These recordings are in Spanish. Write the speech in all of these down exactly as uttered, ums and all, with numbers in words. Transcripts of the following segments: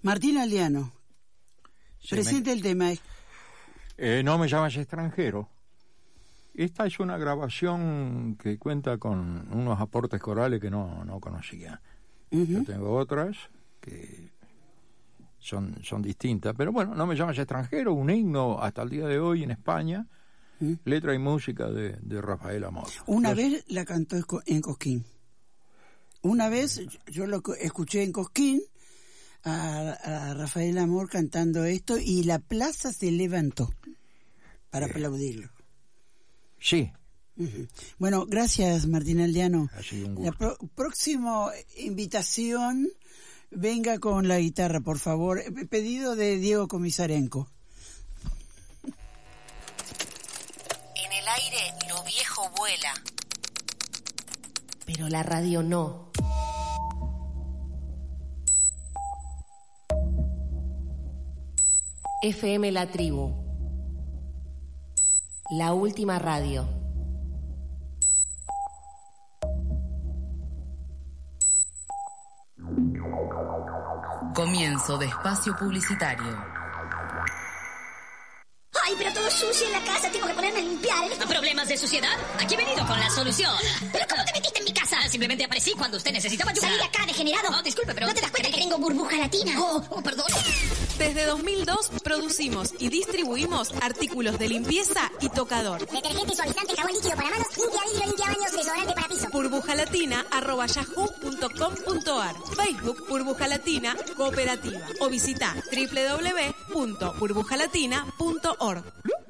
Martín Aldeano, Sí, presente me... el tema. Eh, no me llamas extranjero. Esta es una grabación que cuenta con unos aportes corales que no, no conocía. Uh-huh. Yo tengo otras que son, son distintas, pero bueno, No me llamas extranjero, un himno hasta el día de hoy en España, uh-huh. letra y música de, de Rafael Amor. Una Los... vez la cantó en Cosquín. Una vez yo lo escuché en Cosquín a, a Rafael Amor cantando esto y la plaza se levantó para Bien. aplaudirlo. Sí. Uh-huh. Bueno, gracias Martín Aldeano. Ha sido un gusto. La pro- próxima invitación, venga con la guitarra, por favor. Pedido de Diego Comisarenko. En el aire lo viejo vuela, pero la radio no. F M La Tribu, la última radio. Comienzo de espacio publicitario. ¡Ay, pero todo sucio en la casa! Tengo que ponerme a limpiar. ¿Problemas de suciedad? Aquí he venido con la solución. ¿Pero cómo te metiste en mi casa? Simplemente aparecí cuando usted necesitaba ayuda. ¡Salí de acá, degenerado! No, disculpe, pero... ¿No te das cuenta que tengo burbuja latina? Oh, oh, perdón. Desde dos mil dos producimos y distribuimos artículos de limpieza y tocador. Detergente, suavizante, jabón líquido para manos, limpia vidrio, limpia baños, desodorante para piso. burbujalatina arroba yahoo punto com punto ar. Facebook Burbuja Latina Cooperativa. O visita doble u doble u doble u punto burbujalatina punto org.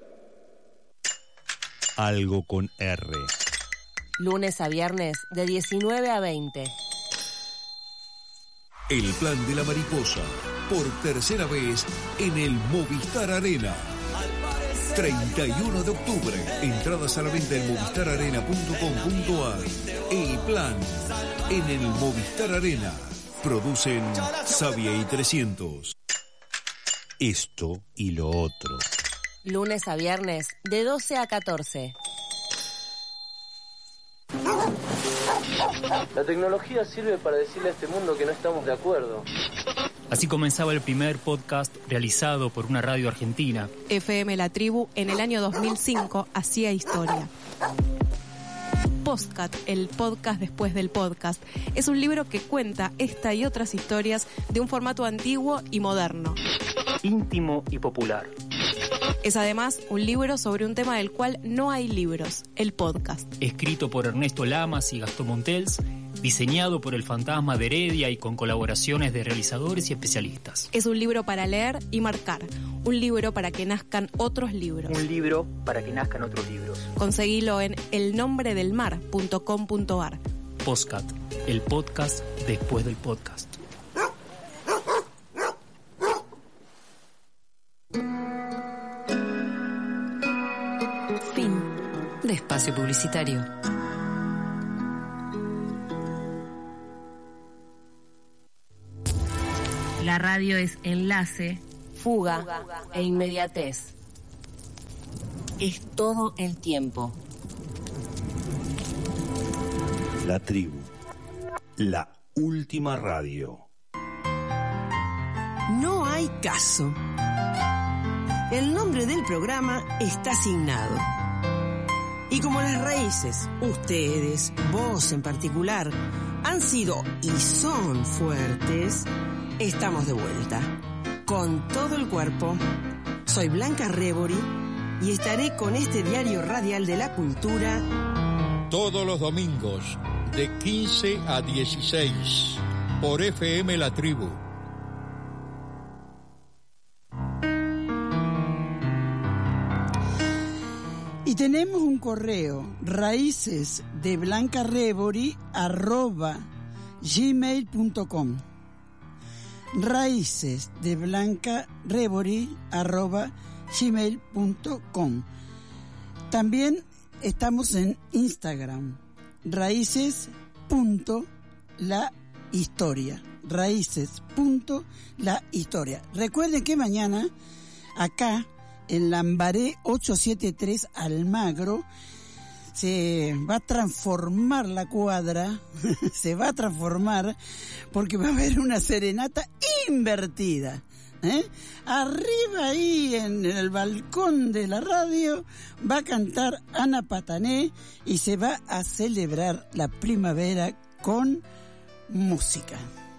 Algo con R. Lunes a viernes de diecinueve a veinte. El plan de la mariposa, por tercera vez en el Movistar Arena. treinta y uno de octubre. Entradas a la venta en movistar arena punto com punto ar. El plan en el Movistar Arena. Producen Savia y trescientos. Esto y lo otro. Lunes a viernes de doce a catorce. La tecnología sirve para decirle a este mundo que no estamos de acuerdo. Así comenzaba el primer podcast realizado por una radio argentina. F M La Tribu en el año dos mil cinco hacía historia. Postcat, el podcast después del podcast, es un libro que cuenta esta y otras historias de un formato antiguo y moderno. Íntimo y popular. Es además un libro sobre un tema del cual no hay libros, el podcast. Escrito por Ernesto Lamas y Gastón Montels, diseñado por el Fantasma de Heredia y con colaboraciones de realizadores y especialistas. Es un libro para leer y marcar, un libro para que nazcan otros libros. Un libro para que nazcan otros libros. Conseguilo en el nombre del mar punto com punto ar. Postcat, el podcast después del podcast. Fin de espacio publicitario. La radio es enlace, fuga e inmediatez. Es todo el tiempo. La Tribu, la última radio. No hay caso. El nombre del programa está asignado. Y como las raíces, ustedes, vos en particular, han sido y son fuertes, estamos de vuelta. Con todo el cuerpo. Soy Blanca Rebori y estaré con este diario radial de la cultura todos los domingos de quince a dieciséis por F M La Tribu. Y tenemos un correo, raíces de Blanca Rebori arroba gmail punto com. Raíces de Blanca Rebori arroba gmail punto com. También estamos en Instagram, raíces punto la historia. Raíces punto la historia. Recuerden que mañana acá en Lambaré ochocientos setenta y tres Almagro se va a transformar la cuadra, se va a transformar porque va a haber una serenata invertida. ¿Eh? Arriba ahí en el balcón de la radio va a cantar Ana Patané y se va a celebrar la primavera con música.